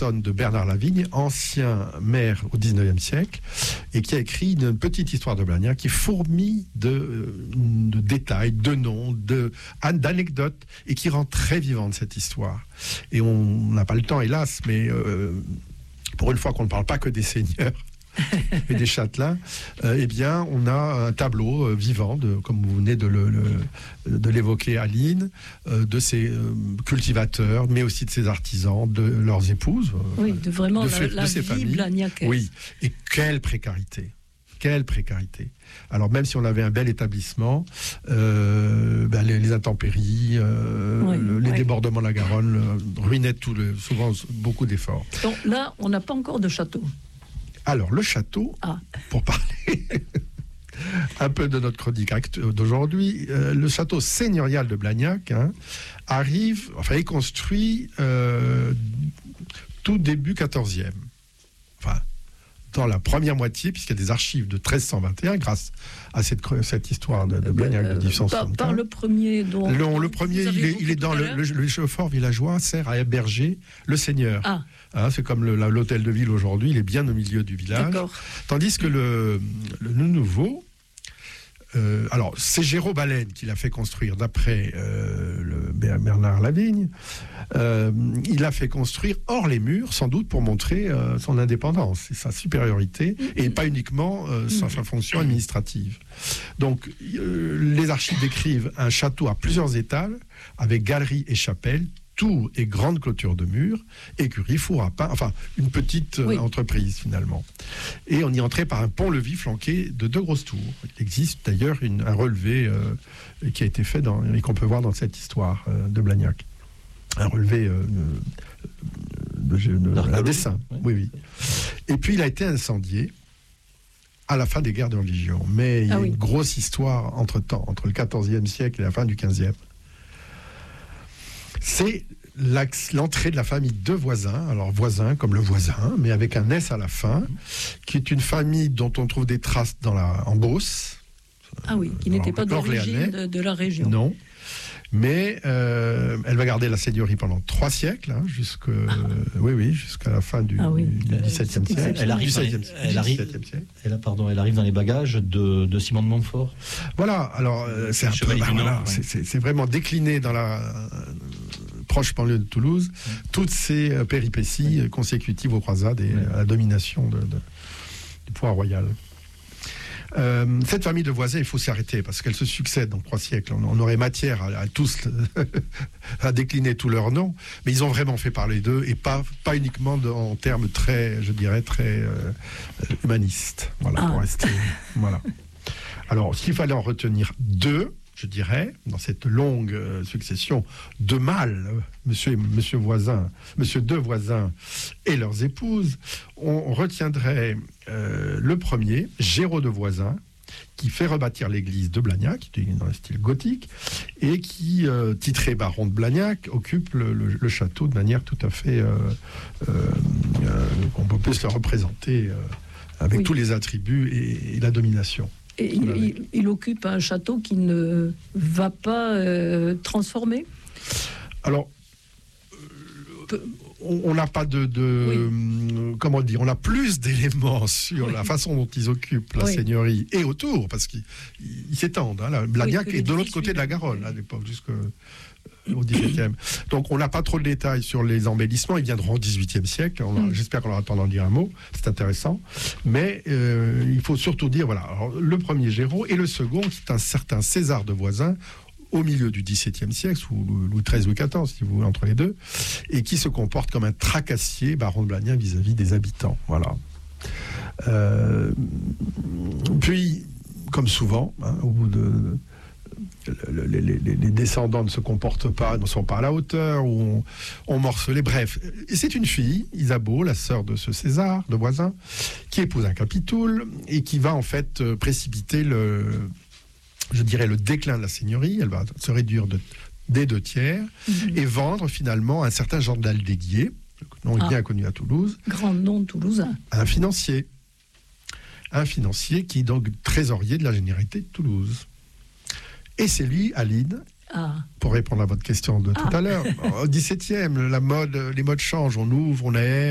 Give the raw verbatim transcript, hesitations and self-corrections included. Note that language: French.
personne de Bernard Lavigne, ancien maire au dix-neuvième siècle, et qui a écrit une petite histoire de Blagnac qui fourmille de, de détails, de noms, de, d'anecdotes, et qui rend très vivante cette histoire. Et on n'a pas le temps, hélas, mais euh, pour une fois qu'on ne parle pas que des seigneurs et des châtelains, euh, eh bien, on a un tableau euh, vivant, de, comme vous venez de, le, le, de l'évoquer, Aline, euh, de ces euh, cultivateurs, mais aussi de ces artisans, de leurs épouses, euh, oui, de vraiment de, la, fait, la de ces vie familles. blagnacaise. Oui, et quelle précarité, quelle précarité. Alors même si on avait un bel établissement, euh, ben les, les intempéries, euh, oui, le, les oui. débordements de la Garonne euh, ruinaient tout le, souvent beaucoup d'efforts. Donc là, on n'a pas encore de château. Alors, le château, ah. pour parler un peu de notre chronique d'aujourd'hui, euh, le château seigneurial de Blagnac hein, arrive, enfin, est construit euh, tout début quatorzième. Enfin, dans la première moitié, puisqu'il y a des archives de treize cent vingt et un, grâce à cette, cette histoire de, de Blagnac de dix-huit cent soixante-quinze. Par, par le premier, donc. Le, le premier, il est, il est dans le, le, le chauffeur villageois, sert à héberger le seigneur. Ah. Hein, c'est comme le, l'hôtel de ville aujourd'hui, il est bien au milieu du village. D'accord. Tandis que le, le, le nouveau, euh, alors c'est Géraud Baleine qui l'a fait construire d'après euh, le Bernard Lavigne. Euh, il l'a fait construire hors les murs, sans doute pour montrer euh, son indépendance et sa supériorité, et pas uniquement euh, sa, sa fonction administrative. Donc euh, les archives décrivent un château à plusieurs étages, avec galerie et chapelle, tour et grande clôture de murs, écurie, four à pain, enfin une petite oui. euh, entreprise finalement. Et on y entrait par un pont-levis flanqué de deux grosses tours. Il existe d'ailleurs une, un relevé euh, qui a été fait dans, et qu'on peut voir dans cette histoire euh, de Blagnac. Un relevé euh, de, de, de, un dessin. Oui. oui, oui. Et puis il a été incendié à la fin des guerres de religion. Mais il y a ah oui. une grosse histoire entre-temps, entre le quatorzième siècle et la fin du quinzième. C'est l'entrée de la famille de Voisin, alors Voisin comme le voisin, mais avec un S à la fin, qui est une famille dont on trouve des traces dans la, en Beauce. Ah oui, qui n'était pas d'origine de, de la région. Non, mais euh, elle va garder la seigneurie pendant trois siècles, hein, jusque, ah. euh, oui, oui, jusqu'à la fin du, ah oui. du dix-septième siècle. Elle arrive, dans les, elle, arrive, elle, pardon, elle arrive dans les bagages de, de Simon de Montfort. Voilà, alors euh, c'est, un peu, bah, voilà, ouais. c'est, c'est, c'est vraiment décliné dans la euh, proche banlieue de Toulouse, ouais. toutes ces euh, péripéties ouais. consécutives aux croisades et ouais. à la domination de, de, du pouvoir royal. Euh, cette famille de Voisin, il faut s'y arrêter parce qu'elle se succède dans trois siècles. On, on aurait matière à, à tous à décliner tous leurs noms, mais ils ont vraiment fait parler d'eux et pas, pas uniquement de, en termes très, je dirais, très euh, humanistes. Voilà, ah. pour rester. Voilà. Alors, s'il fallait en retenir deux, je dirais, dans cette longue euh, succession de mâles, euh, monsieur et monsieur Voisin, monsieur de Voisin et leurs épouses, on, on retiendrait euh, le premier, Géraud de Voisin, qui fait rebâtir l'église de Blagnac, qui est dans le style gothique, et qui, euh, titré baron de Blagnac, occupe le, le, le château de manière tout à fait... Euh, euh, euh, on peut se le représenter euh, avec oui. tous les attributs et, et la domination. Et il, il, il occupe un château qui ne va pas euh, transformer. Alors, euh, on n'a pas de, de oui. comment dire, on a plus d'éléments sur oui. la façon dont ils occupent la oui. seigneurie et autour, parce qu'ils ils s'étendent. Hein, la Blagnac oui, est de l'autre côté de la Garonne à l'époque, jusque au dix-septième. Donc on n'a pas trop de détails sur les embellissements, ils viendront au dix-huitième siècle, on a, mm. j'espère qu'on aura le temps d'en dire un mot, c'est intéressant, mais euh, il faut surtout dire, voilà, alors, le premier Géraud et le second, c'est un certain César de Voisin, au milieu du dix-septième siècle, sous Louis treize, Louis quatorze, si vous voulez, entre les deux, et qui se comporte comme un tracassier, baron de Blagnac, vis-à-vis des habitants, voilà. Euh, puis, comme souvent, hein, au bout de... Les, les, les descendants ne se comportent pas, ne sont pas à la hauteur, ou on, on morcelait. Bref, et c'est une fille, Isabeau, la sœur de ce César de Voisin, qui épouse un capitoul et qui va en fait précipiter le, je dirais, le déclin de la seigneurie. Elle va se réduire de, des deux tiers mmh. et vendre finalement un certain Jean d'Aldéguier, le nom est ah. bien connu à Toulouse. Grand nom toulousain. Un financier. Un financier qui est donc trésorier de la généralité de Toulouse. Et c'est lui, Aline, ah. pour répondre à votre question de tout ah. à l'heure, au dix-septième, la mode, les modes changent, on ouvre, on aère.